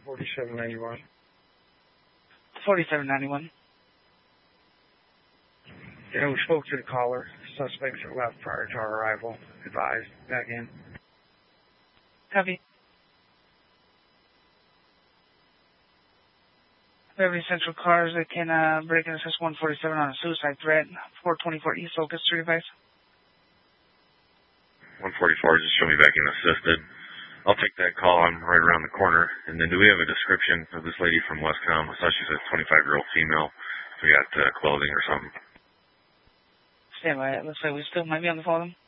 4791. 4791. Yeah, we spoke to the caller. Suspects are left prior to our arrival. Advised. Back in. Copy. We have any central cars that can break and assist 147 on a suicide threat. 424 East Locust Street advice. 144, just show me back in assisted. I'll take that call. I'm right around the corner. And then do we have a description of this lady from Westcom? I thought she said 25-year-old female. If we got clothing or something. Stand by. It looks like we still might be on the phone.